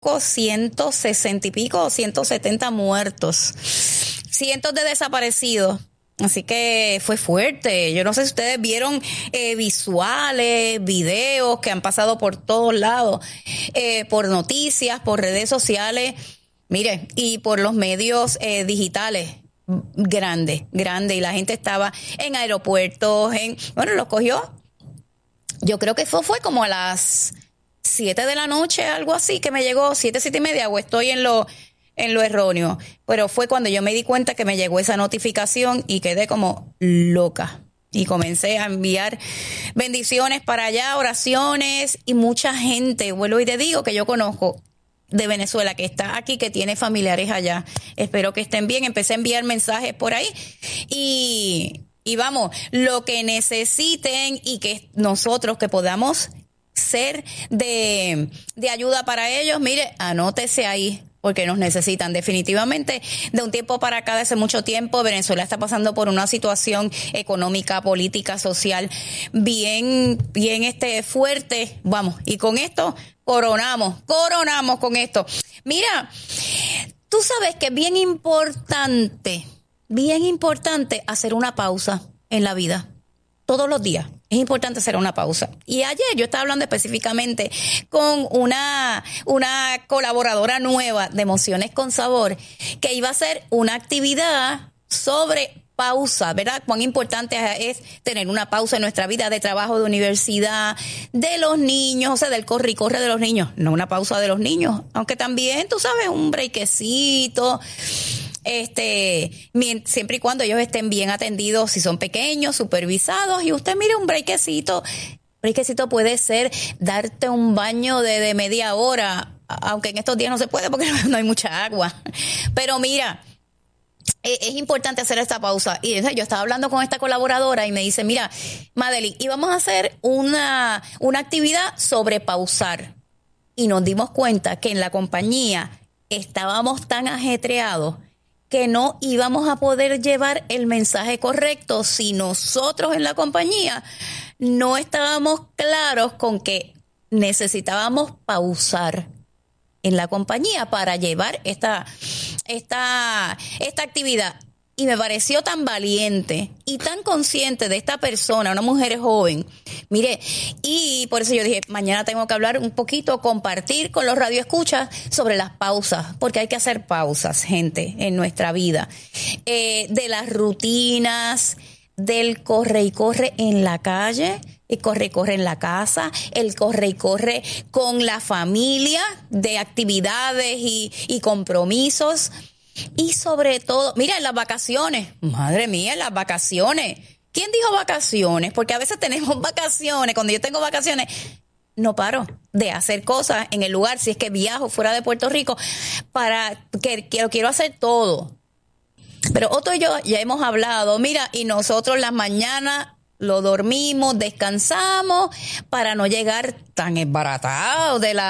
160 y pico, 170 muertos, cientos de desaparecidos. Así que fue fuerte. Yo no sé si ustedes vieron visuales, videos que han pasado por todos lados, por noticias, por redes sociales, mire, y por los medios digitales. Grande. Y la gente estaba en aeropuertos, bueno, los cogió. Yo creo que fue como a las 7 de la noche, algo así, que me llegó, 7:30, o estoy en lo erróneo. Pero fue cuando yo me di cuenta que me llegó esa notificación y quedé como loca. Y comencé a enviar bendiciones para allá, oraciones, y mucha gente, vuelvo y te digo, que yo conozco de Venezuela, que está aquí, que tiene familiares allá. Espero que estén bien. Empecé a enviar mensajes por ahí y vamos, lo que necesiten y que nosotros que podamos ser de ayuda para ellos, mire, anótese ahí, porque nos necesitan definitivamente. De un tiempo para acá, de hace mucho tiempo, Venezuela está pasando por una situación económica, política, social bien fuerte. Vamos, y con esto coronamos con esto. Mira, tú sabes que es bien importante hacer una pausa en la vida. Todos los días es importante hacer una pausa. Y ayer yo estaba hablando específicamente con una colaboradora nueva de Emociones con Sabor, que iba a hacer una actividad sobre pausa, ¿verdad? Cuán importante es tener una pausa en nuestra vida de trabajo, de universidad, de los niños, o sea, del corre y corre de los niños. No una pausa de los niños, aunque también, tú sabes, un breakcito, siempre y cuando ellos estén bien atendidos, si son pequeños, supervisados, y usted mire un breakcito puede ser darte un baño de media hora, aunque en estos días no se puede porque no hay mucha agua. Pero mira, es importante hacer esta pausa. Y yo estaba hablando con esta colaboradora y me dice, mira, Madeline, íbamos a hacer una actividad sobre pausar. Y nos dimos cuenta que en la compañía estábamos tan ajetreados que no íbamos a poder llevar el mensaje correcto si nosotros en la compañía no estábamos claros con que necesitábamos pausar en la compañía para llevar esta actividad. Y me pareció tan valiente y tan consciente de esta persona, una mujer joven. Mire, y por eso yo dije, mañana tengo que hablar un poquito, compartir con los radioescuchas sobre las pausas, porque hay que hacer pausas, gente, en nuestra vida. De las rutinas, del corre y corre en la calle, el corre y corre en la casa, el corre y corre con la familia, de actividades y compromisos. Y sobre todo, mira, en las vacaciones, madre mía, en las vacaciones. ¿Quién dijo vacaciones? Porque a veces tenemos vacaciones. Cuando yo tengo vacaciones, no paro de hacer cosas en el lugar. Si es que viajo fuera de Puerto Rico, quiero hacer todo. Pero Otto y yo ya hemos hablado, mira, y nosotros las mañanas lo dormimos, descansamos para no llegar tan esbaratados de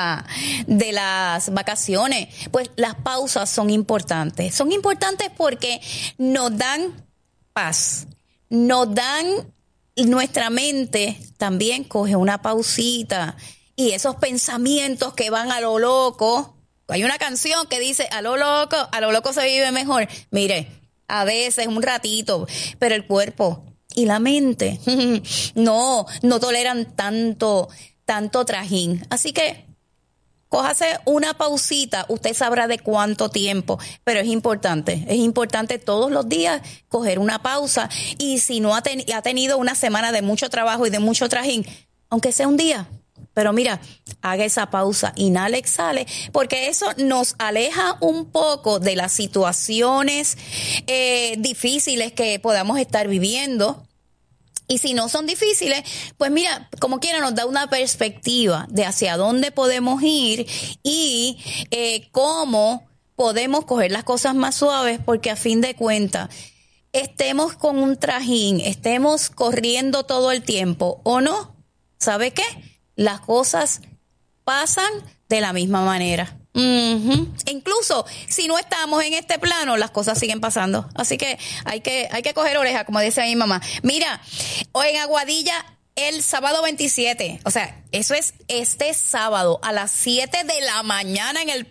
las vacaciones. Pues las pausas son importantes. Son importantes porque nos dan paz, nos dan, nuestra mente también coge una pausita, y esos pensamientos que van a lo loco. Hay una canción que dice, a lo loco se vive mejor. Mire, a veces un ratito, pero el cuerpo y la mente no toleran tanto trajín. Así que cójase una pausita, usted sabrá de cuánto tiempo, pero es importante todos los días coger una pausa. Y si no ha tenido una semana de mucho trabajo y de mucho trajín, aunque sea un día, pero mira, haga esa pausa, inhale, exhale, porque eso nos aleja un poco de las situaciones difíciles que podamos estar viviendo. Y si no son difíciles, pues mira, como quiera nos da una perspectiva de hacia dónde podemos ir y cómo podemos coger las cosas más suaves, porque a fin de cuentas, estemos con un trajín, estemos corriendo todo el tiempo o no, ¿sabe qué? Las cosas pasan de la misma manera. Incluso si no estamos en este plano, las cosas siguen pasando. Así que hay que coger oreja, como dice mi mamá. Mira, hoy en Aguadilla el sábado 27, o sea, eso es este sábado a las 7 de la mañana en el